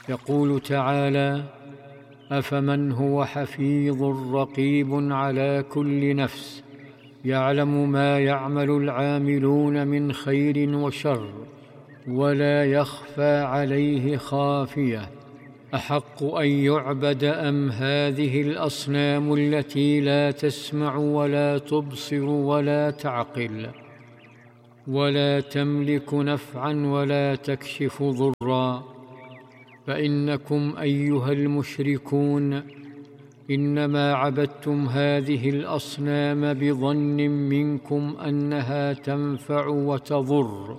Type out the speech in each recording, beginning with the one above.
يقول تعالى: أفمن هو حفيظ رقيب على كل نفس يعلم ما يعمل العاملون من خير وشر ولا يخفى عليه خافية، أحق أن يعبد أم هذه الأصنام التي لا تسمع ولا تبصر ولا تعقل ولا تملك نفعا ولا تكشف ضرا؟ فإنكم أيها المشركون إنما عبدتم هذه الأصنام بظن منكم أنها تنفع وتضر،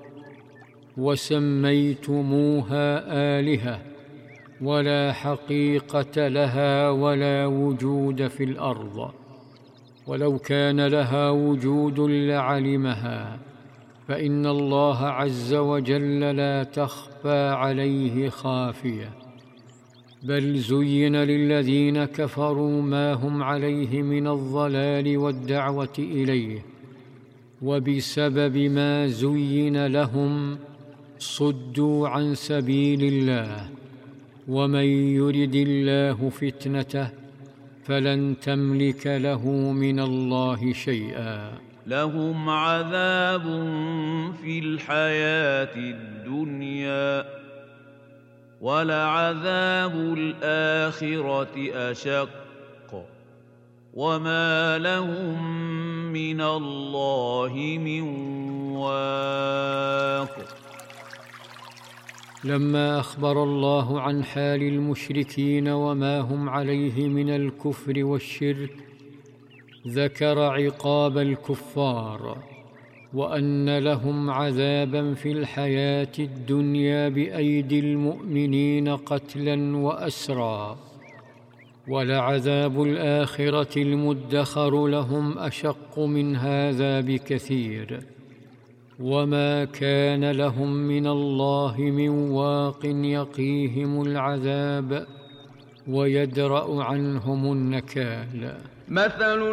وسميتموها آلهة ولا حقيقة لها ولا وجود في الأرض، ولو كان لها وجود لعلمها، فإن الله عز وجل لا تخفى عليه خافية. بل زين للذين كفروا ما هم عليه من الضلال والدعوة إليه، وبسبب ما زين لهم صدوا عن سبيل الله، ومن يرد الله فتنته فلن تملك له من الله شيئا. لهم عذاب في الحياة الدنيا، ولعذاب الآخرة أشق، وما لهم من الله من واق. لما أخبر الله عن حال المشركين وما هم عليه من الكفر والشرك، ذكر عقاب الكفار، وأن لهم عذابا في الحياة الدنيا بأيدي المؤمنين قتلا وأسرا، ولعذاب الآخرة المدخر لهم أشق من هذا بكثير، وما كان لهم من الله من واق يقيهم العذاب ويدرأ عنهم النكال. مثل